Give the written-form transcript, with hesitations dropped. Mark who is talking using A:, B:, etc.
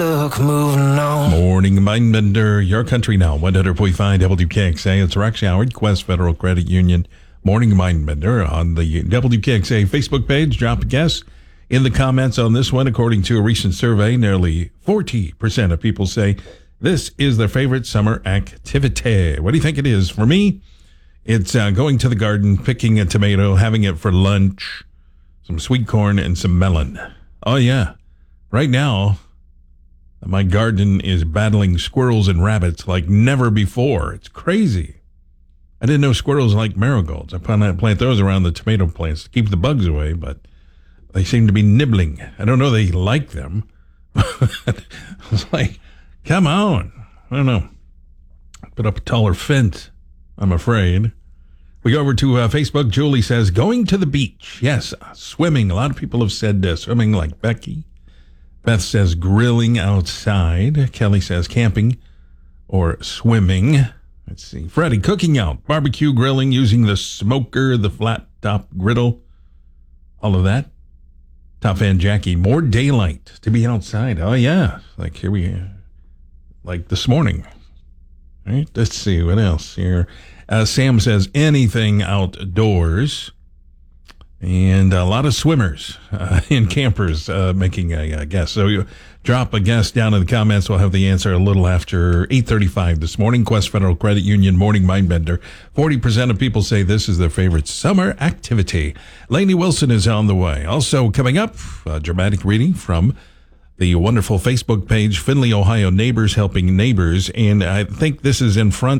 A: Look, moving on.
B: Morning Mindbender, your country now, 100.5 WKXA. It's Rush Hour, Quest Federal Credit Union. Morning Mindbender on the WKXA Facebook page. Drop a guess in the comments on this one. According to a recent survey, nearly 40% of people say this is their favorite summer activity. What do you think it is? For me, it's going to the garden, picking a tomato, having it for lunch, some sweet corn, and some melon. Oh, yeah. Right now, my garden is battling squirrels and rabbits like never before. It's crazy. I didn't know squirrels like marigolds. I plant those around the tomato plants to keep the bugs away, but they seem to be nibbling. I don't know they like them. It's like, come on. I don't know. Put up a taller fence, I'm afraid. We go over to Facebook. Julie says, going to the beach. Yes, swimming. A lot of people have said swimming like Becky. Beth says grilling outside. Kelly says camping or swimming. Let's see. Freddie, cooking out. Barbecue grilling using the smoker, the flat top griddle. All of that. Top fan Jackie, more daylight to be outside. Oh, yeah. Like here we are. Like this morning. All right. Let's see. What else here? Sam says anything outdoors. And a lot of swimmers and campers making a guess. So you drop a guess down in the comments. We'll have the answer a little after 8:35 this morning. Quest Federal Credit Union Morning Mindbender. 40% of people say this is their favorite summer activity. Lainey Wilson is on the way. Also coming up, a dramatic reading from the wonderful Facebook page, Findlay, Ohio Neighbors Helping Neighbors. And I think this is in front